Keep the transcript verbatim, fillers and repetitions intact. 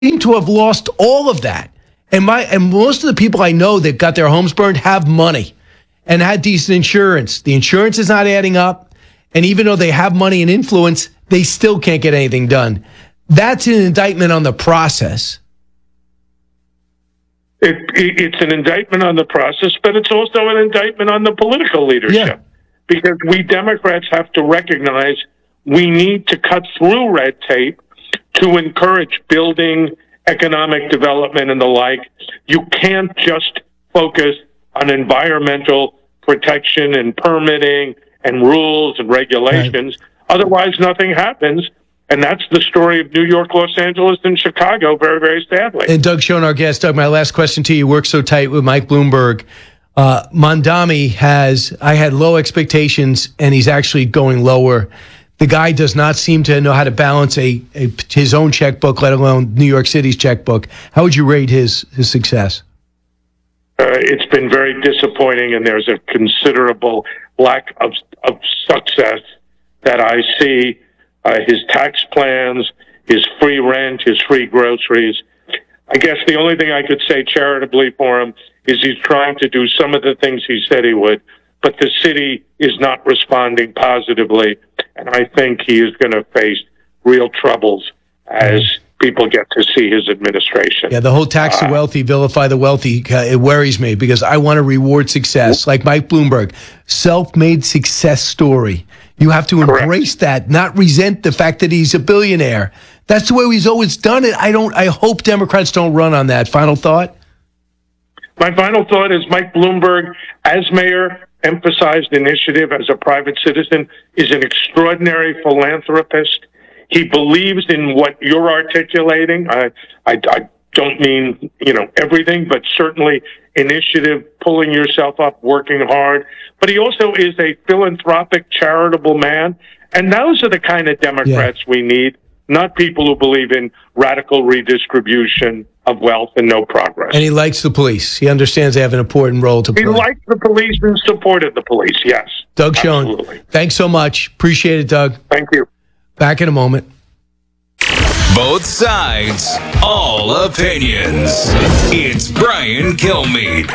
seem to have lost all of that. And my and most of the people I know that got their homes burned have money and had decent insurance. The insurance is not adding up. And even though they have money and influence, they still can't get anything done. That's an indictment on the process. It, it, it's an indictment on the process, but it's also an indictment on the political leadership. Yeah. Because we Democrats have to recognize we need to cut through red tape to encourage building, economic development, and the like. You can't just focus on environmental protection and permitting and rules and regulations. Right. Otherwise, nothing happens. And that's the story of New York, Los Angeles, and Chicago, very, very sadly. And Doug Schoen, our guest. Doug, my last question to you. You work so tight with Mike Bloomberg. Uh, Mamdani has, I had low expectations, and he's actually going lower. The guy does not seem to know how to balance a, a his own checkbook, let alone New York City's checkbook. How would you rate his, his success? Uh, it's been very disappointing, and there's a considerable lack of, of success that I see. Uh, his tax plans, his free rent, his free groceries. I guess the only thing I could say charitably for him is he's trying to do some of the things he said he would, but the city is not responding positively, and I think he is going to face real troubles as people get to see his administration. Yeah, the whole tax the wealthy, vilify the wealthy, uh, it worries me because I want to reward success, like Mike Bloomberg, self-made success story. You have to embrace Correct. that, not resent the fact that he's a billionaire. That's the way he's always done it. I don't. I hope Democrats don't run on that. Final thought? My final thought is Mike Bloomberg, as mayor, emphasized initiative as a private citizen, is an extraordinary philanthropist. He believes in what you're articulating. I, I, I don't mean, you know, everything, but certainly initiative, pulling yourself up, working hard. But he also is a philanthropic, charitable man. And those are the kind of Democrats yeah. we need, not people who believe in radical redistribution of wealth and no progress. And he likes the police. He understands they have an important role to play. He likes the police and supported the police, yes. Doug Schoen, thanks so much. Appreciate it, Doug. Thank you. Back in a moment. Both sides, all opinions. It's Brian Kilmeade.